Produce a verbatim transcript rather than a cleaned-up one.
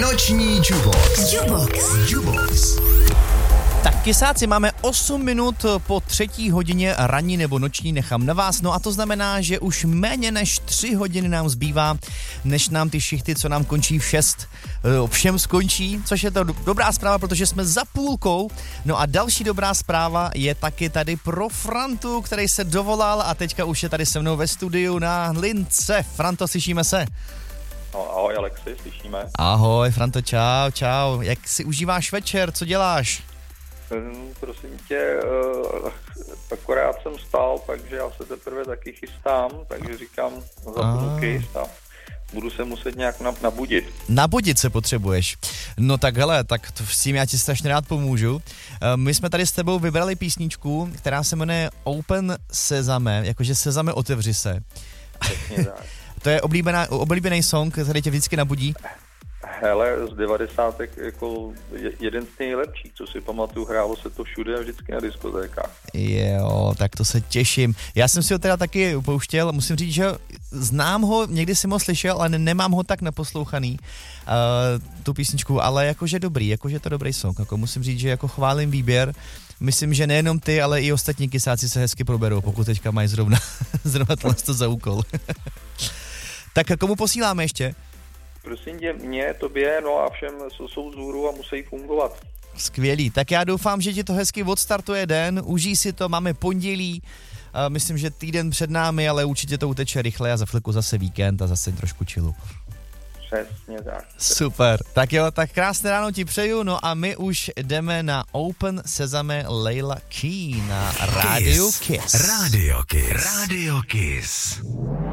Noční Jubox. Jubox. Jubox. Tak kysáci, máme osm minut po třetí hodině ranní nebo noční, nechám na vás. No a to znamená, že už méně než tři hodiny nám zbývá, než nám ty šichty, co nám končí v šest, všem skončí, což je to dobrá zpráva, protože jsme za půlkou. No a další dobrá zpráva je taky tady pro Frantu, který se dovolal a teďka už je tady se mnou ve studiu na lince. Franto, slyšíme se? No, ahoj Alexi, slyšíme. Ahoj Franto, čau, čau. Jak si užíváš večer, co děláš? Hmm, prosím tě, uh, akorát jsem stál, takže já se teprve taky chystám, takže říkám, zapnu kyst a budu se muset nějak nabudit. Nabudit se potřebuješ. No tak hele, tak to, s tím já ti strašně rád pomůžu. My jsme tady s tebou vybrali písničku, která se jmenuje Open Sesame, jakože Sezame, otevři se. Přesně tak. To je oblíbená, oblíbený song, který tě vždycky nabudí? Hele, z devadesátek jako jeden z nejlepších, co si pamatuju, hrálo se to všude a vždycky na diskotékách. Jo, tak to se těším. Já jsem si ho teda taky upouštěl, musím říct, že znám ho, někdy jsem ho slyšel, ale nemám ho tak naposlouchaný, uh, tu písničku, ale jakože dobrý, jakože to dobrý song, jako musím říct, že jako chválím výběr. Myslím, že nejenom ty, ale i ostatní kysáci se hezky proberou, pokud teďka mají zrovna, zrovna tohle to za úkol. Tak komu posíláme ještě? Prosím tě, mě, tobě, no a všem, co jsou vzhůru a musí fungovat. Skvělý, tak já doufám, že ti to hezky odstartuje den, užij si to, máme pondělí, myslím, že týden před námi, ale určitě to uteče rychle a za chvilku zase víkend a zase trošku chillu. Přesně tak. Super, tak jo, tak krásné ráno ti přeju, no a my už jdeme na Open Sesame Layla Key na Radio Kiss. Radio Kiss. Radio Kiss.